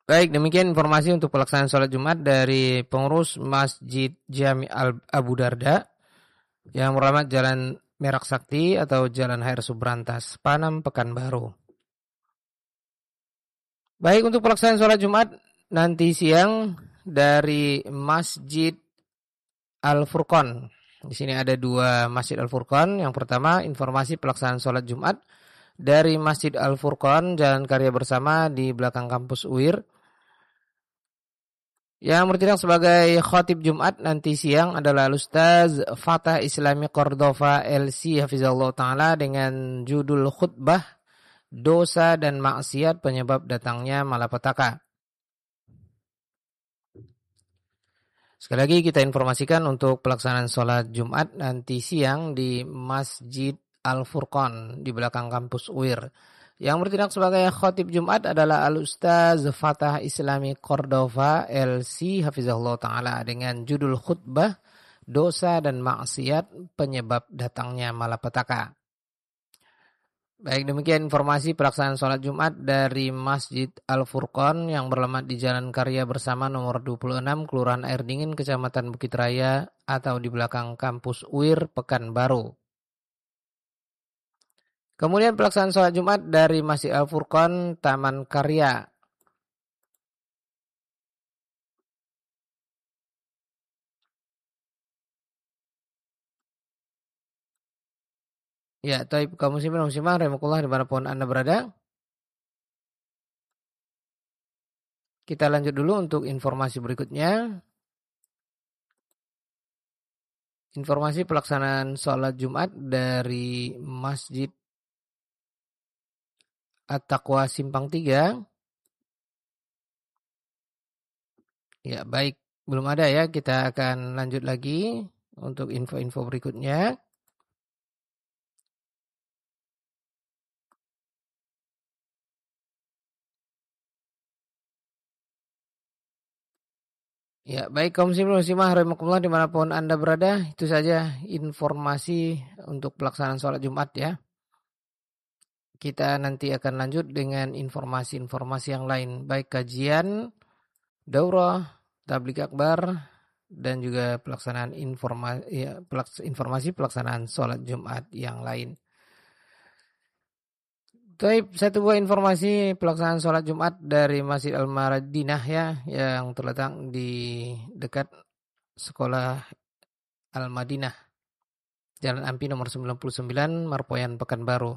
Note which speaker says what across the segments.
Speaker 1: Baik, demikian informasi untuk pelaksanaan sholat Jumat dari pengurus Masjid Jami Abu Darda yang beralat Jalan Merak Sakti atau Jalan HR Subrantas, Panam, Pekanbaru. Baik, untuk pelaksanaan sholat Jumat nanti siang dari Masjid Al-Furqan. Di sini ada dua Masjid Al-Furqan. Yang pertama, informasi pelaksanaan sholat Jumat dari Masjid Al-Furqan, Jalan Karya Bersama di belakang kampus UIR. Yang bertindak sebagai khatib Jumat nanti siang adalah Ustaz Fatah Islami Cordova LC Hafizallah Ta'ala dengan judul khutbah dosa dan maksiat penyebab datangnya malapetaka. Sekali lagi kita informasikan untuk pelaksanaan sholat Jumat nanti siang di Masjid Al-Furqan di belakang kampus UIR. Yang bertindak sebagai khatib Jumat adalah Al-Ustaz Fatah Islami Cordova LC Hafizahullah Ta'ala dengan judul khutbah dosa dan maksiat penyebab datangnya malapetaka. Baik, demikian informasi pelaksanaan sholat Jumat dari Masjid Al-Furqan yang beralamat di Jalan Karya Bersama nomor 26, Kelurahan Air Dingin, Kecamatan Bukit Raya atau di belakang kampus UIR, Pekanbaru. Kemudian pelaksanaan sholat Jumat dari Masjid Al-Furqan, Taman Karya. Ya, taib kaum muslimin muslimah rahimakumullah dimanapun Anda berada. Kita lanjut dulu untuk informasi berikutnya. Informasi pelaksanaan sholat Jumat dari Masjid At-Taqwa Simpang 3. Ya, baik. Belum ada ya, kita akan lanjut lagi untuk info-info berikutnya. Ya, baik kaum muslimin muslimah rahimakumullah dimanapun Anda berada. Itu saja informasi untuk pelaksanaan sholat Jumat ya. Kita nanti akan lanjut dengan informasi-informasi yang lain. Baik kajian, daurah, tabligh akbar, dan juga pelaksanaan informasi pelaksanaan sholat Jumat yang lain. Baik, satu buah informasi pelaksanaan sholat Jumat dari Masjid Al-Madinah ya, yang terletak di dekat Sekolah Al-Madinah, Jalan Ampi nomor 99, Marpoyan, Pekanbaru.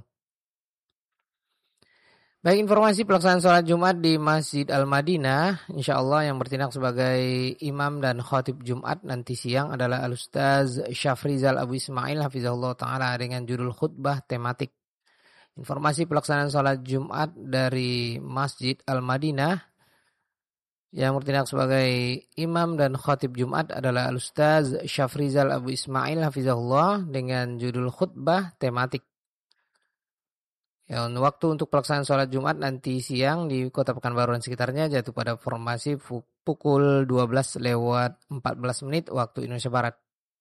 Speaker 1: Baik, informasi pelaksanaan sholat Jumat di Masjid Al-Madinah, insyaallah yang bertindak sebagai imam dan khatib Jumat nanti siang adalah Al-Ustaz Syafrizal Abu Ismail Hafizahullah Ta'ala dengan judul khutbah tematik. Informasi pelaksanaan sholat Jumat dari Masjid Al-Madinah yang bertindak sebagai imam dan khatib Jumat adalah Al-Ustaz Syafrizal Abu Ismail Hafizahullah dengan judul khutbah tematik. Ya, waktu untuk pelaksanaan sholat Jumat nanti siang di Kota Pekanbaru dan sekitarnya jatuh pada formasi pukul 12:14 waktu Indonesia Barat.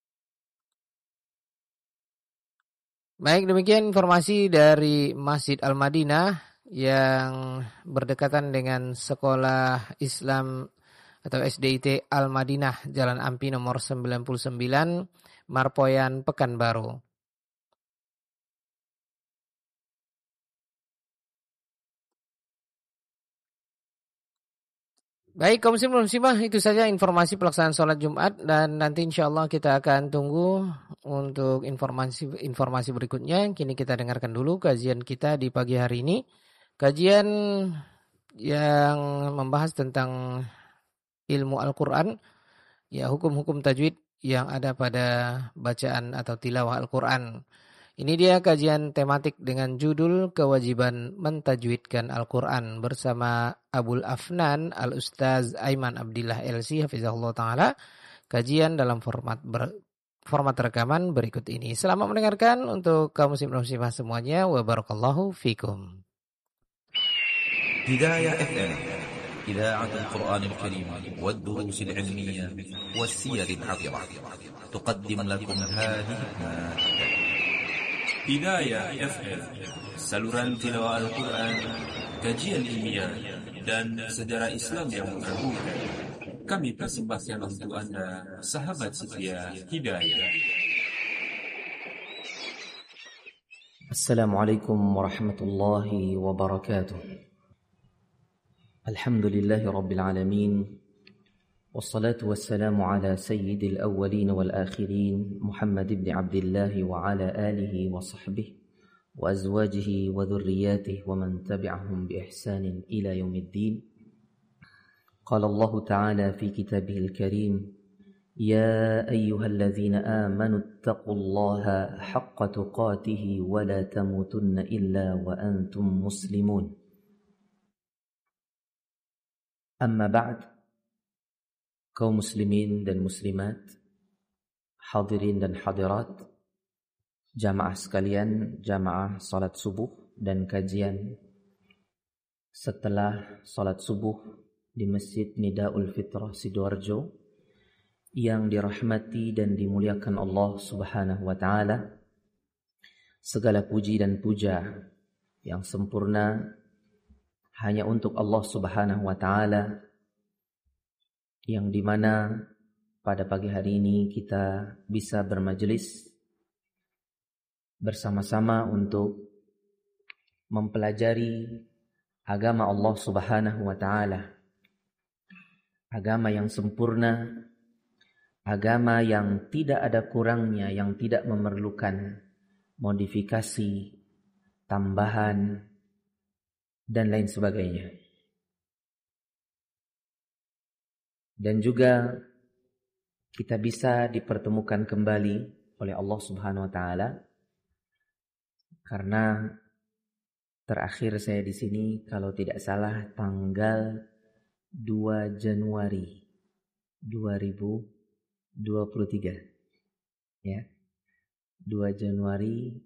Speaker 1: Baik, demikian informasi dari Masjid Al-Madinah yang berdekatan dengan Sekolah Islam atau SDIT Al-Madinah, Jalan Ampi nomor 99, Marpoyan, Pekanbaru. Baik, kaum muslimin muslimah, itu saja informasi pelaksanaan sholat Jumat dan nanti insyaallah kita akan tunggu untuk informasi berikutnya. Kini kita dengarkan dulu kajian kita di pagi hari ini. Kajian yang membahas tentang ilmu Al-Quran, ya hukum-hukum tajwid yang ada pada bacaan atau tilawah Al-Quran. Ini dia kajian tematik dengan judul kewajiban mentajwidkan Al-Quran bersama Abul Afnan Al-Ustaz Aiman Abdillah LC Hafizahullah Ta'ala. Kajian dalam format rekaman berikut ini. Selamat mendengarkan untuk kaum muslim dan muslimah semuanya. Wa barakallahu fikum.
Speaker 2: Hidayah FM إذاعة القرآن الكريم والدروس العلمية والسير العطرة تقدم لكم هذه المادة.
Speaker 3: Hidayah FM, saluran tilawah Al-Quran, kajian ilmiah, dan sejarah Islam yang mengagumkan. Kami persembahkan untuk Anda, sahabat setia Hidayah.
Speaker 4: Assalamualaikum warahmatullahi wabarakatuh. Alhamdulillahi rabbil alamin. Wassalatu wassalamu ala sayyidil awwalin wal akhirin, Muhammad ibn Abdullah wa ala alihi wa sahbihi wa azwajihi wa dhurriyyatihi wa man tabi'ahum bi ihsanin ila yaumiddin. Qala Allah ta'ala fi kitabihil karim, ya ayyuhalladzina amanu ittaqullaha haqqa tuqatih wa la tamutunna illa wa antum muslimun. Amma ba'd. Kaum muslimin dan muslimat, hadirin dan hadirat, jamaah sekalian, jamaah salat subuh dan kajian setelah salat subuh di Masjid Nidaul Fitrah Sidoarjo yang dirahmati dan dimuliakan Allah Subhanahu wa taala. Segala puji dan puja yang sempurna hanya untuk Allah Subhanahu wa taala, yang dimana pada pagi hari ini kita bisa bermajelis bersama-sama untuk mempelajari agama Allah Subhanahu wa taala. Agama yang sempurna, agama yang tidak ada kurangnya, yang tidak memerlukan modifikasi, tambahan, dan lain sebagainya. Dan juga kita bisa dipertemukan kembali oleh Allah Subhanahu wa taala, karena terakhir saya di sini kalau tidak salah tanggal 2 Januari 2023. Ya. 2 Januari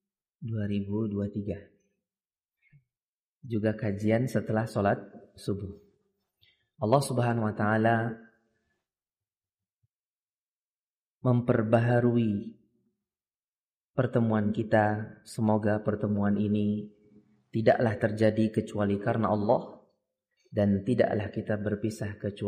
Speaker 4: 2023. Juga kajian setelah sholat subuh. Allah Subhanahu wa taala memperbaharui pertemuan kita. Semoga pertemuan ini tidaklah terjadi kecuali karena Allah, dan tidaklah kita berpisah kecuali